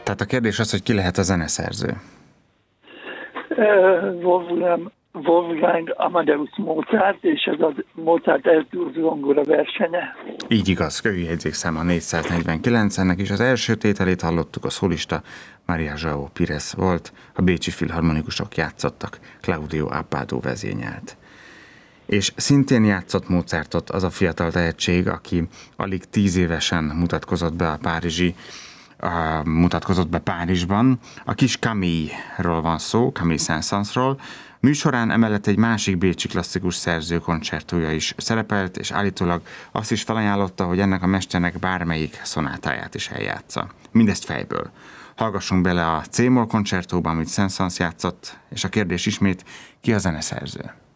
Tehát a kérdés az, hogy ki lehet a zeneszerző? Wolfgang Amadeus Mozart, és ez a Mozart Eltúr zongora versenye. Így igaz, ő jegyzékszáma 449, ennek is az első tételét hallottuk, a szólista Maria João Pires volt, a bécsi filharmonikusok játszottak, Claudio Abbado vezényelt. És szintén játszott Mozartot az a fiatal tehetség, aki alig 10 évesen mutatkozott be Párizsban. A kis Camille-ról van szó, Camille Saint-Saënsról. Műsorán emellett egy másik bécsi klasszikus szerző koncertója is szerepelt, és állítólag azt is felajánlotta, hogy ennek a mesternek bármelyik szonátáját is eljátsza. Mindezt fejből. Hallgassunk bele a C-moll koncertóban, amit Saint-Saëns játszott, és a kérdés ismét, ki a zeneszerző?